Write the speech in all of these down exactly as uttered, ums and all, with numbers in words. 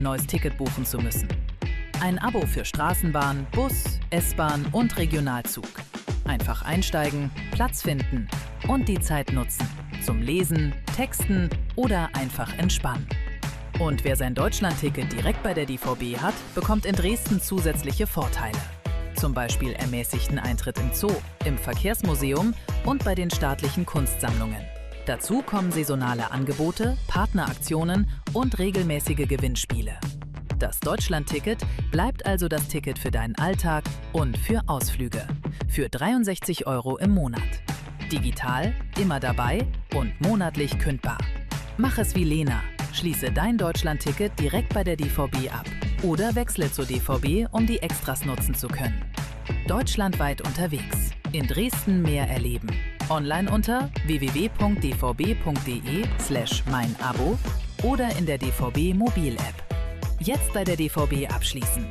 neues Ticket buchen zu müssen. Ein Abo für Straßenbahn, Bus, S-Bahn und Regionalzug. Einfach einsteigen, Platz finden und die Zeit nutzen. Zum Lesen, Texten oder einfach entspannen. Und wer sein Deutschlandticket direkt bei der D V B hat, bekommt in Dresden zusätzliche Vorteile. Zum Beispiel ermäßigten Eintritt im Zoo, im Verkehrsmuseum und bei den staatlichen Kunstsammlungen. Dazu kommen saisonale Angebote, Partneraktionen und regelmäßige Gewinnspiele. Das Deutschlandticket bleibt also das Ticket für deinen Alltag und für Ausflüge. Für dreiundsechzig Euro im Monat. Digital, immer dabei und monatlich kündbar. Mach es wie Lena. Schließe dein Deutschlandticket direkt bei der D V B ab. Oder wechsle zur D V B, um die Extras nutzen zu können. Deutschlandweit unterwegs. In Dresden mehr erleben. Online unter w w w punkt d v b punkt d e slash mein Abo oder in der D V B Mobil-App. Jetzt bei der D V B abschließen.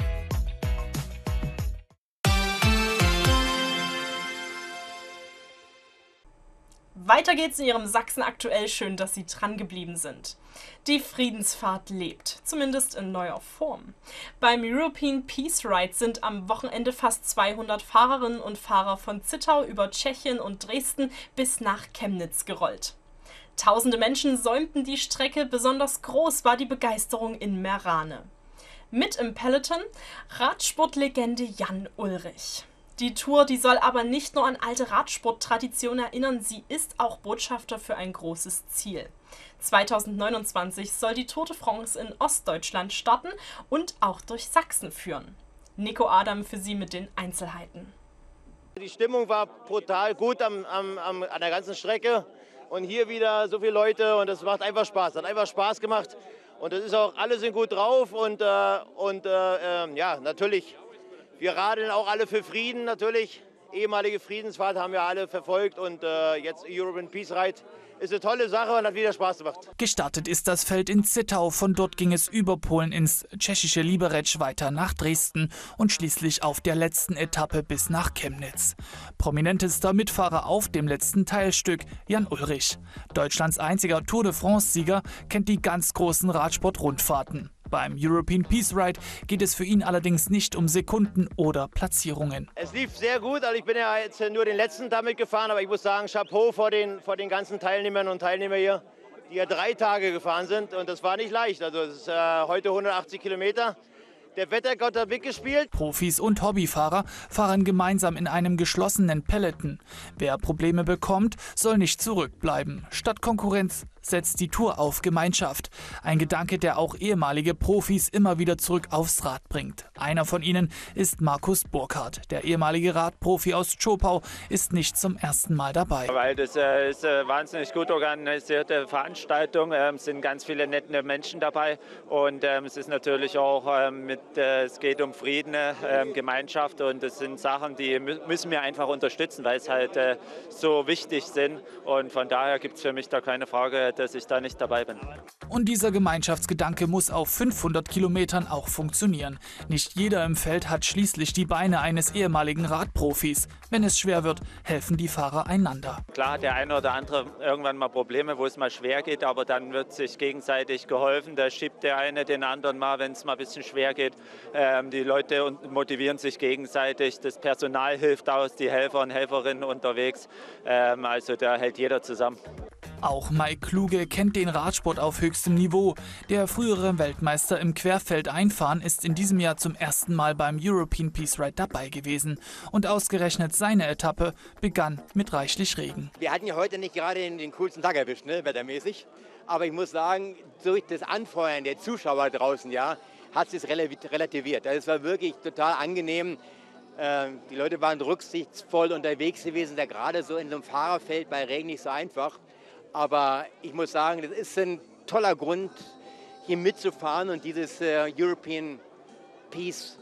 Weiter geht's in Ihrem Sachsen aktuell. Schön, dass Sie dran geblieben sind. Die Friedensfahrt lebt, zumindest in neuer Form. Beim European Peace Ride sind am Wochenende fast zweihundert Fahrerinnen und Fahrer von Zittau über Tschechien und Dresden bis nach Chemnitz gerollt. Tausende Menschen säumten die Strecke, besonders groß war die Begeisterung in Meerane. Mit im Peloton Radsportlegende Jan Ullrich. Die Tour, die soll aber nicht nur an alte Radsporttradition erinnern, sie ist auch Botschafter für ein großes Ziel. zweitausendneunundzwanzig soll die Tour de France in Ostdeutschland starten und auch durch Sachsen führen. Nico Adam für Sie mit den Einzelheiten. Die Stimmung war brutal gut am, am, am, an der ganzen Strecke und hier wieder so viele Leute und das macht einfach Spaß, hat einfach Spaß gemacht und das ist auch, alle sind gut drauf und, äh, und äh, äh, ja, natürlich. Wir radeln auch alle für Frieden natürlich. Ehemalige Friedensfahrt haben wir alle verfolgt und äh, jetzt European Peace Ride ist eine tolle Sache und hat wieder Spaß gemacht. Gestartet ist das Feld in Zittau. Von dort ging es über Polen ins tschechische Liberec weiter nach Dresden und schließlich auf der letzten Etappe bis nach Chemnitz. Prominentester Mitfahrer auf dem letzten Teilstück Jan Ullrich. Deutschlands einziger Tour de France-Sieger kennt die ganz großen Radsport-Rundfahrten. Beim European Peace Ride geht es für ihn allerdings nicht um Sekunden oder Platzierungen. Es lief sehr gut, also ich bin ja jetzt nur den letzten damit gefahren, aber ich muss sagen, Chapeau vor den, vor den ganzen Teilnehmern und Teilnehmern hier, die ja drei Tage gefahren sind und das war nicht leicht. Also es ist äh, heute hundertachtzig Kilometer. Der Wettergott hat mitgespielt. Profis und Hobbyfahrer fahren gemeinsam in einem geschlossenen Peloton. Wer Probleme bekommt, soll nicht zurückbleiben. Statt Konkurrenz setzt die Tour auf Gemeinschaft. Ein Gedanke, der auch ehemalige Profis immer wieder zurück aufs Rad bringt. Einer von ihnen ist Markus Burkhardt. Der ehemalige Radprofi aus Zschopau ist nicht zum ersten Mal dabei. Weil das äh, ist eine wahnsinnig gut organisierte Veranstaltung. Ähm, es sind ganz viele nette Menschen dabei und ähm, es ist natürlich auch ähm, mit äh, es geht um Frieden, äh, Gemeinschaft und das sind Sachen, die müssen wir einfach unterstützen, weil es halt äh, so wichtig sind und von daher gibt es für mich da keine Frage, dass ich da nicht dabei bin. Und dieser Gemeinschaftsgedanke muss auf fünfhundert Kilometern auch funktionieren. Nicht jeder im Feld hat schließlich die Beine eines ehemaligen Radprofis. Wenn es schwer wird, helfen die Fahrer einander. Klar hat der eine oder andere irgendwann mal Probleme, wo es mal schwer geht, aber dann wird sich gegenseitig geholfen. Da schiebt der eine den anderen mal, wenn es mal ein bisschen schwer geht. Ähm, die Leute motivieren sich gegenseitig. Das Personal hilft aus, die Helfer und Helferinnen unterwegs. Ähm, also da hält jeder zusammen. Auch Mike Kluge kennt den Radsport auf höchstem Niveau. Der frühere Weltmeister im Querfeldeinfahren ist in diesem Jahr zum ersten Mal beim European Peace Ride dabei gewesen. Und ausgerechnet seine Etappe begann mit reichlich Regen. Wir hatten ja heute nicht gerade den, den coolsten Tag erwischt, ne, wettermäßig. Aber ich muss sagen, durch das Anfeuern der Zuschauer draußen, ja, hat es relativiert. Also es war wirklich total angenehm. Äh, die Leute waren rücksichtsvoll unterwegs gewesen, da gerade so in so einem Fahrerfeld bei Regen nicht so einfach. Aber ich muss sagen, das ist ein toller Grund, hier mitzufahren und dieses äh, European Peace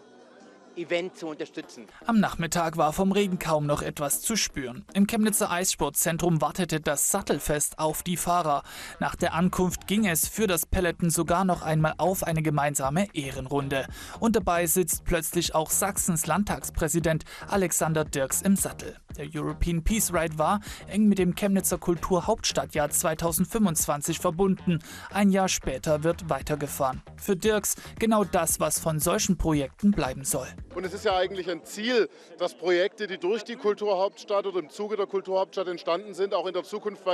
Event zu unterstützen. Am Nachmittag war vom Regen kaum noch etwas zu spüren. Im Chemnitzer Eissportzentrum wartete das Sattelfest auf die Fahrer. Nach der Ankunft ging es für das Peloton sogar noch einmal auf eine gemeinsame Ehrenrunde. Und dabei sitzt plötzlich auch Sachsens Landtagspräsident Alexander Dirks im Sattel. Der European Peace Ride war eng mit dem Chemnitzer Kulturhauptstadtjahr zweitausendfünfundzwanzig verbunden. Ein Jahr später wird weitergefahren. Für Dirks genau das, was von solchen Projekten bleiben soll. Und es ist ja eigentlich ein Ziel, dass Projekte, die durch die Kulturhauptstadt oder im Zuge der Kulturhauptstadt entstanden sind, auch in der Zukunft